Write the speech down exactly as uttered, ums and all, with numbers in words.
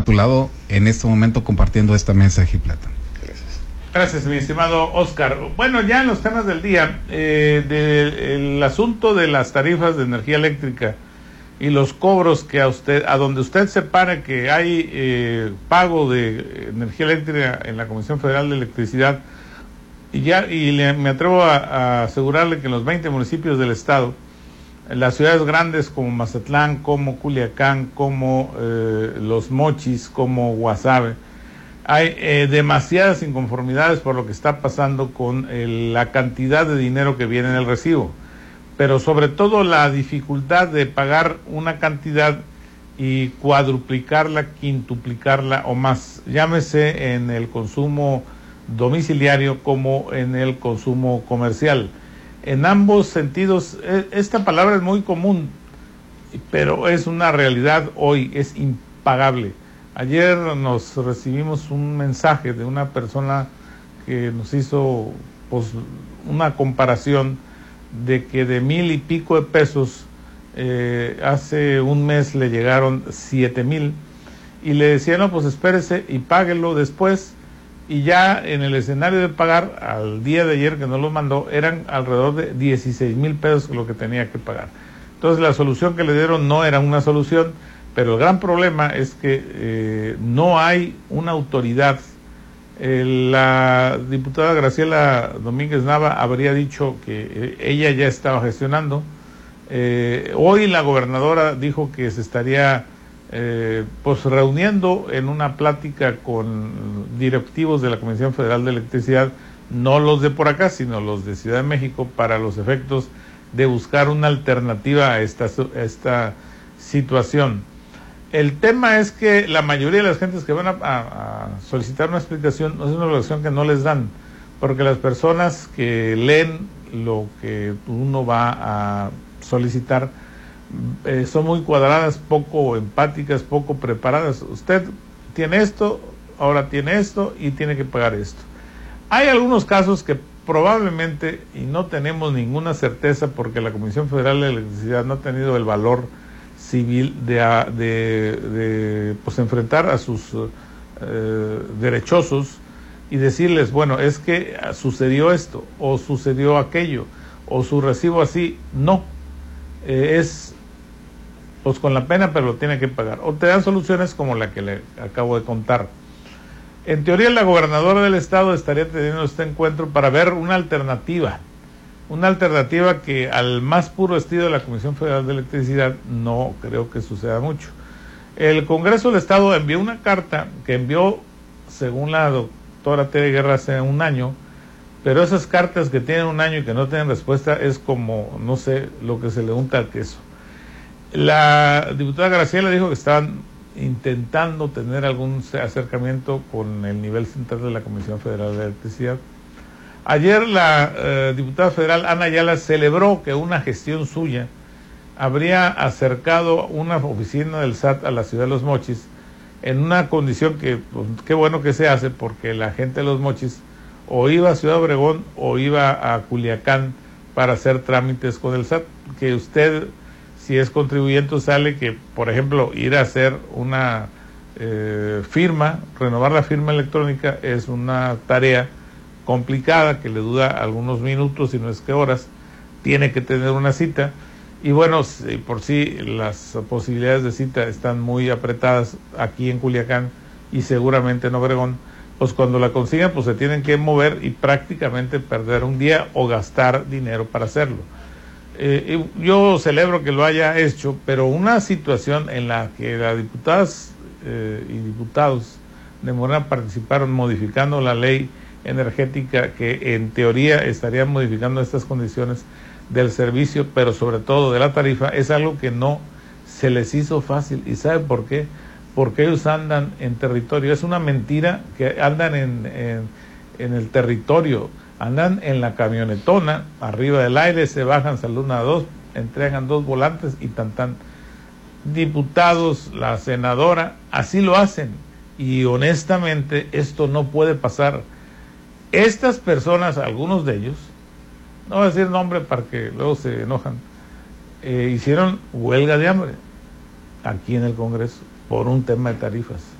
tu lado en este momento compartiendo esta mesa, Giplata. Gracias. Gracias, mi estimado Oscar. Bueno, ya en los temas del día, eh, del asunto de las tarifas de energía eléctrica y los cobros que a usted, a donde usted separa que hay eh, pago de energía eléctrica en la Comisión Federal de Electricidad, y ya y le, me atrevo a, a asegurarle que en los veinte municipios del estado, en las ciudades grandes como Mazatlán, como Culiacán, como eh, Los Mochis, como Guasave, hay eh, demasiadas inconformidades por lo que está pasando con eh, la cantidad de dinero que viene en el recibo, pero sobre todo la dificultad de pagar una cantidad y cuadruplicarla, quintuplicarla o más, llámese en el consumo domiciliario como en el consumo comercial. En ambos sentidos, esta palabra es muy común, pero es una realidad hoy, es impagable. Ayer nos recibimos un mensaje de una persona que nos hizo pues, una comparación de que de mil y pico de pesos eh, hace un mes le llegaron siete mil y le decían, no, pues espérese y páguelo después, y ya en el escenario de pagar al día de ayer que nos lo mandó eran alrededor de dieciséis mil pesos lo que tenía que pagar. Entonces la solución que le dieron no era una solución, pero el gran problema es que eh, no hay una autoridad. Eh, la diputada Graciela Domínguez Nava habría dicho que eh, ella ya estaba gestionando. Eh, hoy la gobernadora dijo que se estaría eh, pues reuniendo en una plática con directivos de la Comisión Federal de Electricidad, no los de por acá, sino los de Ciudad de México, para los efectos de buscar una alternativa a esta, a esta situación. El tema es que la mayoría de las gentes que van a, a, a solicitar una explicación es una explicación que no les dan, porque las personas que leen lo que uno va a solicitar eh, son muy cuadradas, poco empáticas, poco preparadas. Usted tiene esto, ahora tiene esto y tiene que pagar esto. Hay algunos casos que probablemente, y no tenemos ninguna certeza porque la Comisión Federal de Electricidad no ha tenido el valor civil de, de, de pues enfrentar a sus eh, derechosos y decirles, bueno, es que sucedió esto o sucedió aquello o su recibo así. No, eh, es pues con la pena, pero lo tiene que pagar, o te dan soluciones como la que le acabo de contar. En teoría la gobernadora del estado estaría teniendo este encuentro para ver una alternativa una alternativa que al más puro estilo de la Comisión Federal de Electricidad no creo que suceda mucho. El Congreso del Estado envió una carta que envió, según la doctora Tere Guerra, hace un año, pero esas cartas que tienen un año y que no tienen respuesta es como, no sé, lo que se le unta al queso. La diputada Graciela dijo que estaban intentando tener algún acercamiento con el nivel central de la Comisión Federal de Electricidad. Ayer la eh, diputada federal Ana Ayala celebró que una gestión suya habría acercado una oficina del S A T a la ciudad de Los Mochis en una condición que, pues, qué bueno que se hace, porque la gente de Los Mochis o iba a Ciudad Obregón o iba a Culiacán para hacer trámites con el S A T, que usted, si es contribuyente, sale que, por ejemplo, ir a hacer una eh, firma, renovar la firma electrónica es una tarea complicada que le dura algunos minutos, si no es que horas, tiene que tener una cita, y bueno, si por sí las posibilidades de cita están muy apretadas aquí en Culiacán y seguramente en Obregón, pues cuando la consigan pues se tienen que mover y prácticamente perder un día o gastar dinero para hacerlo. Eh, yo celebro que lo haya hecho, pero una situación en la que las diputadas eh, y diputados de Morena participaron modificando la ley energética que en teoría estaría modificando estas condiciones del servicio, pero sobre todo de la tarifa, es algo que no se les hizo fácil. ¿Y sabe por qué? Porque ellos andan en territorio. Es una mentira que andan en, en, en el territorio, andan en la camionetona, arriba del aire, se bajan, saludan a dos, entregan dos volantes y tan tan. Diputados, la senadora, así lo hacen, y honestamente esto no puede pasar. Estas personas, algunos de ellos, no voy a decir nombre para que luego se enojan, eh, hicieron huelga de hambre aquí en el Congreso por un tema de tarifas.